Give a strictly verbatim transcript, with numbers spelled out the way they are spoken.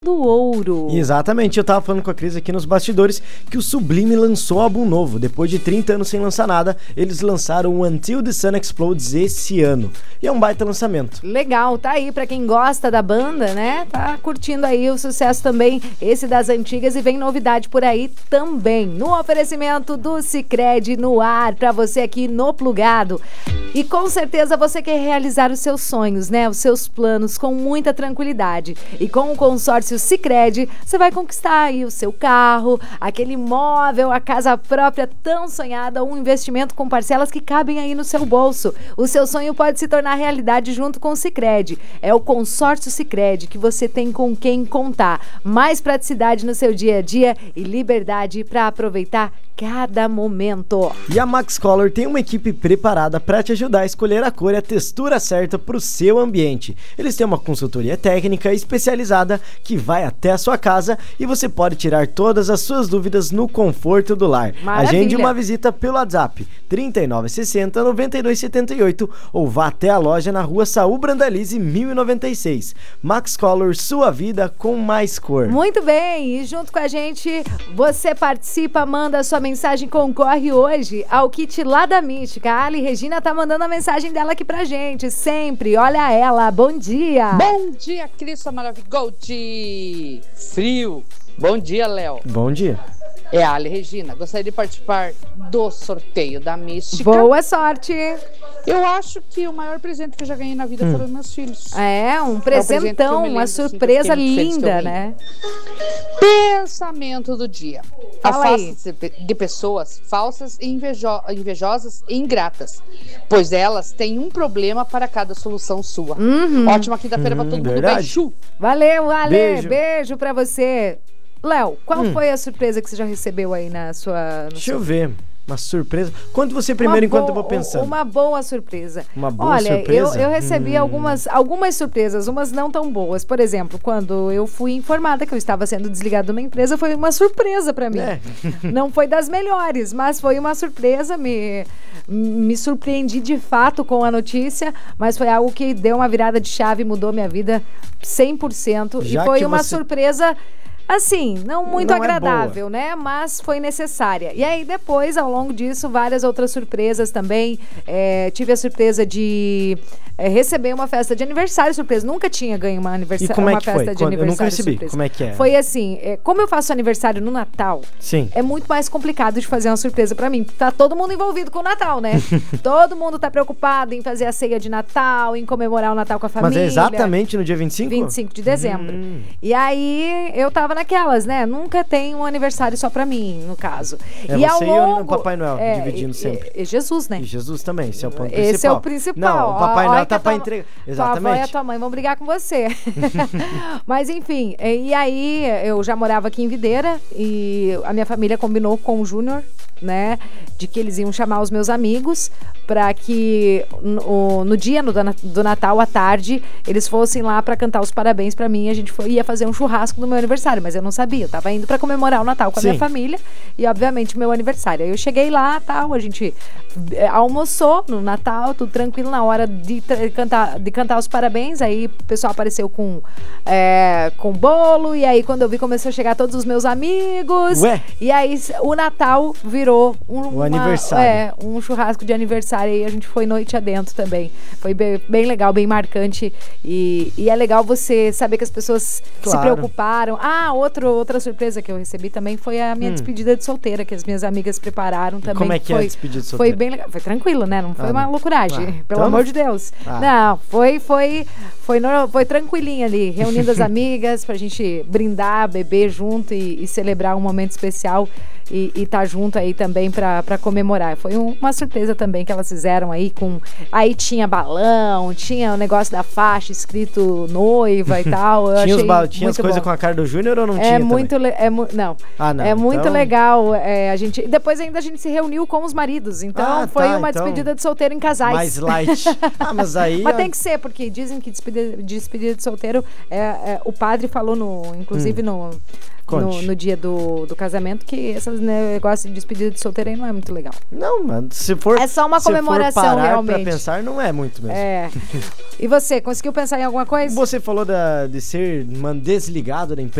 do ouro. Exatamente, eu tava falando com a Cris aqui nos bastidores que o Sublime lançou um álbum novo. Depois de trinta anos sem lançar nada, eles lançaram o Until the Sun Explodes esse ano. E é um baita lançamento. Legal, tá aí pra quem gosta da banda, né? Tá curtindo aí o sucesso também, esse das antigas, e vem novidade por aí também. No oferecimento do Sicredi no ar, pra você aqui no Plugado. E com certeza você quer realizar os seus sonhos, né? Os seus planos com muita tranquilidade. E com o consórcio Sicredi, você vai conquistar aí o seu carro, aquele imóvel, a casa própria tão sonhada, um investimento com parcelas que cabem aí no seu bolso. O seu sonho pode se tornar realidade junto com o Sicredi. É o consórcio Sicredi que você tem com quem contar. Mais praticidade no seu dia a dia e liberdade para aproveitar cada momento. E a Max Color tem uma equipe preparada para te ajudar a escolher a cor e a textura certa para o seu ambiente. Eles têm uma consultoria técnica especializada que vai até a sua casa e você pode tirar todas as suas dúvidas no conforto do lar. Maravilha. Agende uma visita pelo WhatsApp trinta e nove sessenta, noventa e dois setenta e oito ou vá até a loja na rua Saul Brandalize mil e noventa e seis. Max Color, sua vida com mais cor. Muito bem, e junto com a gente você participa, manda a sua mensagem, concorre hoje ao kit lá da Mística. A Ali Regina tá mandando a mensagem dela aqui pra gente, sempre. Olha ela, bom dia. Bom dia, Cris Maravigold. Frio. Bom dia, Léo. Bom dia. É a Ali Regina. Gostaria de participar do sorteio da Mística. Boa sorte. Eu acho que o maior presente que eu já ganhei na vida hum. foram meus filhos. É, um presentão, é um uma surpresa assim, linda, né? Pensamento do dia. Afaste-se de pessoas falsas e invejo- invejosas e ingratas, pois elas têm um problema para cada solução sua. Uhum. Ótima quinta-feira uhum, para todo verdade. mundo. Beijo. Valeu, Ale. Beijo, Beijo pra você. Léo, qual hum. foi a surpresa que você já recebeu aí na sua... Deixa seu... eu ver. Uma surpresa. Conte você primeiro enquanto eu vou pensando. Uma boa surpresa. Uma boa Olha, surpresa? eu, eu recebi hum. algumas, algumas surpresas, umas não tão boas. Por exemplo, quando eu fui informada que eu estava sendo desligado de uma empresa, foi uma surpresa pra mim. É. Não foi das melhores, mas foi uma surpresa. Me, me surpreendi de fato com a notícia, mas foi algo que deu uma virada de chave e mudou minha vida cem por cento. Já e foi que uma você... surpresa... Assim, não muito não agradável, é né? Mas foi necessária. E aí, depois, ao longo disso, várias outras surpresas também. É, tive a surpresa de é, receber uma festa de aniversário surpresa. Nunca tinha ganho uma, aniversa- E como é uma que festa foi? de Quando... aniversário Eu nunca recebi. surpresa. Como é que é? Foi assim, é, como eu faço aniversário no Natal, Sim. é muito mais complicado de fazer uma surpresa pra mim. Tá todo mundo envolvido com o Natal, né? Todo mundo tá preocupado em fazer a ceia de Natal, em comemorar o Natal com a família. Mas é exatamente no dia vinte e cinco? vinte e cinco de dezembro. Hum. E aí, eu tava naquelas, né? Nunca tem um aniversário só pra mim, no caso. É e ao você longo, e o Papai Noel, é, dividindo e, sempre. E, e Jesus, né? E Jesus também, esse é o ponto Esse principal. é o principal. Não, o Papai Ó, Noel ó, tá que pra a tua- entregar. Tua avó e a Exatamente. tua mãe vão brigar com você. Mas enfim, e, e aí eu já morava aqui em Videira e a minha família combinou com o Júnior, né, de que eles iam chamar os meus amigos para que no, no dia no, do Natal à tarde eles fossem lá para cantar os parabéns para mim. A gente foi, ia fazer um churrasco no meu aniversário, mas eu não sabia. Eu tava indo para comemorar o Natal com a Sim. minha família e obviamente meu aniversário. Aí eu cheguei lá, tal, a gente é, almoçou no Natal, tudo tranquilo. Na hora de tra- cantar, de cantar os parabéns, aí o pessoal apareceu com é, com bolo, e aí quando eu vi começou a chegar todos os meus amigos. Ué? E aí o Natal virou um, O uma- aniversário. É, um churrasco de aniversário, e a gente foi noite adentro também. Foi bem, bem legal, bem marcante, e, e é legal você saber que as pessoas Claro. se preocuparam. Ah, outro, outra surpresa que eu recebi também foi a minha Hum. despedida de solteira, que as minhas amigas prepararam também. Como é que é foi, a despedida de Foi solteira? bem legal, foi tranquilo, né? Não foi Ah, uma não. loucuragem, Ah, pelo então amor não- de Deus. Ah. Não, foi, foi, foi, no- foi tranquilinha ali, reunindo as amigas pra gente brindar, beber junto e, e celebrar um momento especial e estar tá junto aí também pra, pra comemorar. Foi um- uma surpresa também que elas fizeram aí com... Aí tinha balão, tinha o negócio da faixa escrito noiva e tal. Eu Tinha, os achei ba... tinha as muito coisas bom. com a cara do Júnior ou não É tinha muito, também? le- é mu- não. Ah, não. É muito Então- legal. É, a gente, depois ainda a gente se reuniu com os maridos. Então Ah, foi tá, uma então- despedida de solteiro em casais. Mais light. Ah, mas aí... Mas tem que ser, porque dizem que despedida, despedida de solteiro, é, é, o padre falou, no, inclusive Hum. no... Conte. no, no dia do, do casamento, que esses negócios de despedida de solteiro aí não é muito legal. Não, mano, se for... É só uma se for comemoração, parar realmente. pra pensar, não é muito mesmo. É. E você, conseguiu pensar em alguma coisa? Você falou da, de ser man, desligado da empresa.